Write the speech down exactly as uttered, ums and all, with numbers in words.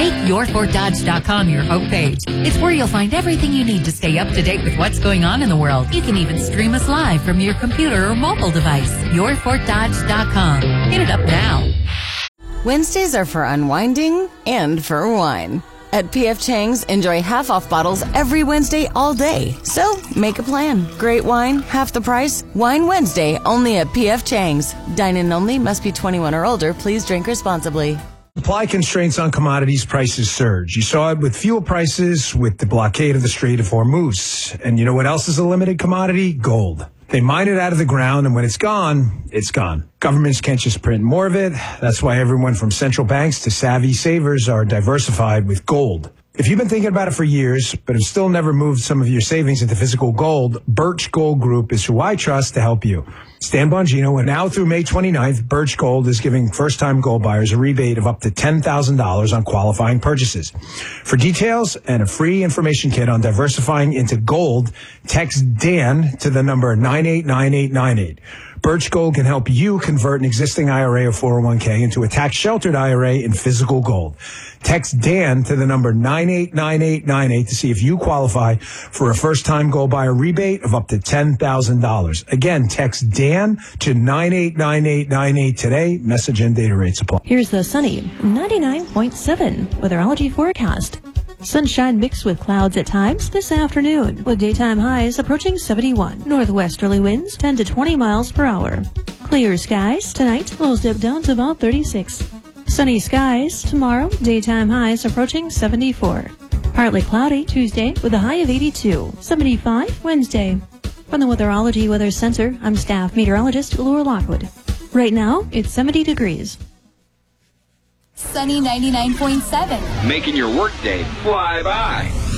Make your fort dodge dot com your homepage. It's where you'll find everything you need to stay up to date with what's going on in the world. You can even stream us live from your computer or mobile device. your fort dodge dot com. Hit it up now. Wednesdays are for unwinding and for wine. At P F Chang's, enjoy half-off bottles every Wednesday all day. So, make a plan. Great wine, half the price. Wine Wednesday, only at P F Chang's. Dine-in only, must be twenty-one or older. Please drink responsibly. Supply constraints on commodities, prices surge. You saw it with fuel prices, with the blockade of the Strait of Hormuz. And you know what else is a limited commodity? Gold. They mine it out of the ground, and when it's gone, it's gone. Governments can't just print more of it. That's why everyone from central banks to savvy savers are diversified with gold. If you've been thinking about it for years, but have still never moved some of your savings into physical gold, Birch Gold Group is who I trust to help you. Stan Bongino, and now through May twenty-ninth, Birch Gold is giving first-time gold buyers a rebate of up to ten thousand dollars on qualifying purchases. For details and a free information kit on diversifying into gold, text Dan to the number nine eight nine eight nine eight. Birch Gold can help you convert an existing I R A or four oh one k into a tax-sheltered I R A in physical gold. Text Dan to the number nine eight nine eight nine eight to see if you qualify for a first-time gold buyer rebate of up to ten thousand dollars. Again, text Dan to nine eight nine eight nine eight today. Message and data rates apply. Here's the sunny ninety-nine point seven weatherology forecast. Sunshine mixed with clouds at times this afternoon, with daytime highs approaching seventy-one. Northwesterly winds ten to twenty miles per hour. Clear skies tonight, lows dip down to about thirty-six. Sunny skies tomorrow, daytime highs approaching seventy-four. Partly cloudy Tuesday with a high of eighty-two. seventy-five Wednesday. From the Weatherology Weather Center, I'm staff meteorologist Laura Lockwood. Right now, it's seventy degrees. Sunny ninety-nine point seven. Making your workday fly by.